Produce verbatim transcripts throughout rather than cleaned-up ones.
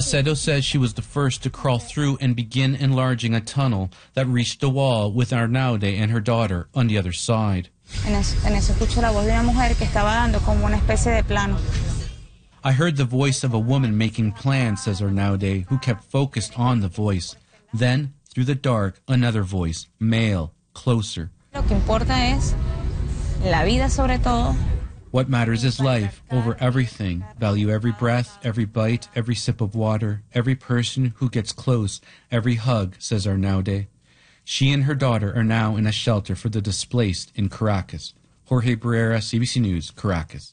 Macedo says she was the first to crawl through and begin enlarging a tunnel that reached the wall with Arnaude and her daughter on the other side. En eso, en eso escucho la voz de una mujer que estaba dando como una especie de plano. I heard the voice of a woman making plans, says Arnaude, who kept focused on the voice. Then, through the dark, another voice, male, closer. Lo que importa es la vida sobre todo. What matters is life over everything. Value every breath, every bite, every sip of water, every person who gets close, every hug, says Arnaude. She and her daughter are now in a shelter for the displaced in Caracas. Jorge Barrera, C B C News, Caracas.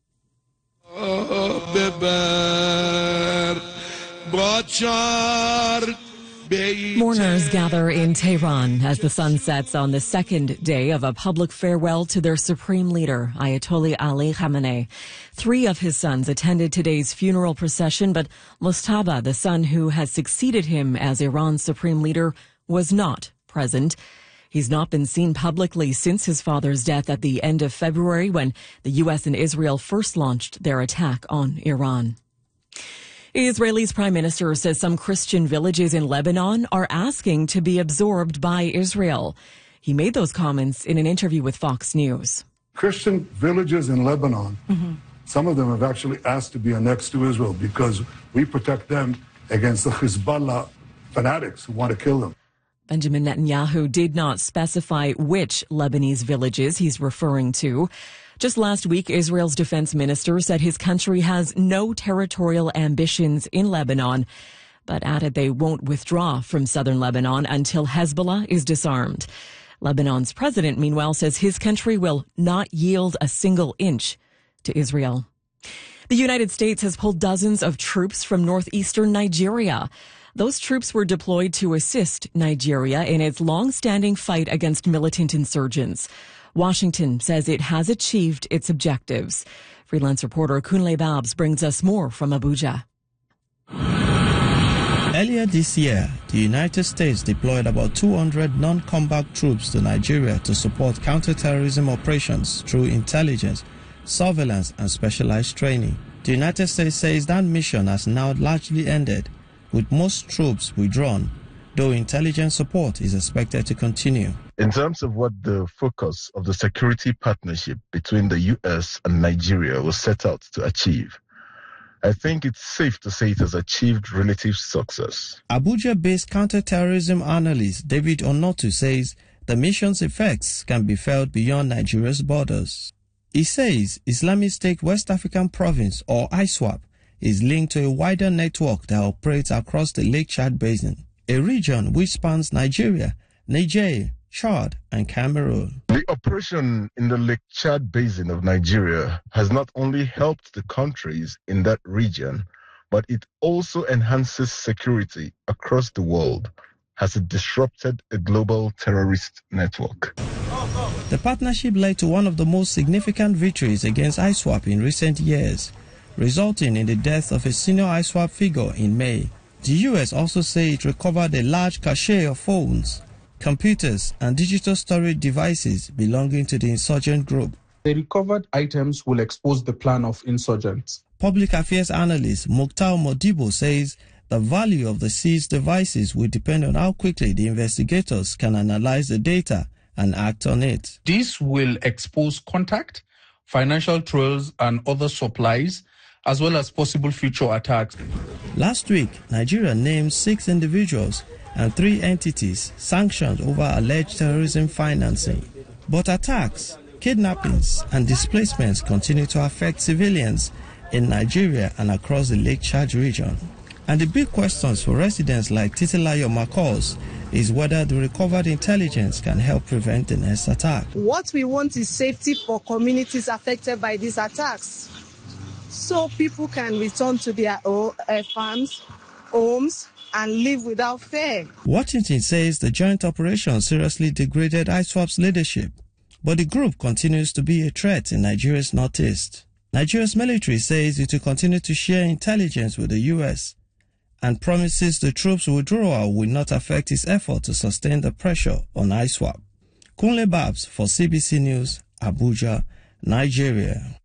Mourners gather in Tehran as the sun sets on the second day of a public farewell to their supreme leader, Ayatollah Ali Khamenei. Three of his sons attended today's funeral procession, but Mojtaba, the son who has succeeded him as Iran's supreme leader, was not present. He's not been seen publicly since his father's death at the end of February, when the U S and Israel first launched their attack on Iran. Israel's prime minister says some Christian villages in Lebanon are asking to be absorbed by Israel. He made those comments in an interview with Fox News. Christian villages in Lebanon, mm-hmm. some of them have actually asked to be annexed to Israel because we protect them against the Hezbollah fanatics who want to kill them. Benjamin Netanyahu did not specify which Lebanese villages he's referring to. Just last week, Israel's defense minister said his country has no territorial ambitions in Lebanon, but added they won't withdraw from southern Lebanon until Hezbollah is disarmed. Lebanon's president, meanwhile, says his country will not yield a single inch to Israel. The United States has pulled dozens of troops from northeastern Nigeria. Those troops were deployed to assist Nigeria in its long-standing fight against militant insurgents. Washington says it has achieved its objectives. Freelance reporter Kunle Babs brings us more from Abuja. Earlier this year, the United States deployed about two hundred non-combat troops to Nigeria to support counter-terrorism operations through intelligence, surveillance, and specialized training. The United States says that mission has now largely ended, with most troops withdrawn, though intelligence support is expected to continue. In terms of what the focus of the security partnership between the U S and Nigeria was set out to achieve, I think it's safe to say it has achieved relative success. Abuja-based counterterrorism analyst David Onotu says the mission's effects can be felt beyond Nigeria's borders. He says Islamic State West African Province, or I SWAP, is linked to a wider network that operates across the Lake Chad Basin, a region which spans Nigeria, Niger, Chad, and Cameroon. The operation in the Lake Chad Basin of Nigeria has not only helped the countries in that region, but it also enhances security across the world as it disrupted a global terrorist network. The partnership led to one of the most significant victories against I SWAP in recent years, resulting in the death of a senior I SWAP figure in May. The U S also said it recovered a large cache of phones, computers, and digital storage devices belonging to the insurgent group. The recovered items will expose the plan of insurgents. Public affairs analyst Mukhtar Modibo says the value of the seized devices will depend on how quickly the investigators can analyze the data and act on it. This will expose contact, financial trails, and other supplies, as well as possible future attacks. Last week, Nigeria named six individuals and three entities sanctioned over alleged terrorism financing. But attacks, kidnappings, and displacements continue to affect civilians in Nigeria and across the Lake Chad region. And the big questions for residents like Titilayo Makos is whether the recovered intelligence can help prevent the next attack. What we want is safety for communities affected by these attacks, so people can return to their own, uh, farms, homes, and live without fear. Washington says the joint operation seriously degraded I SWAP's leadership, but the group continues to be a threat in Nigeria's northeast. Nigeria's military says it will continue to share intelligence with the U S and promises the troops' withdrawal will not affect its effort to sustain the pressure on I SWAP. Kunle Babs for C B C News, Abuja, Nigeria.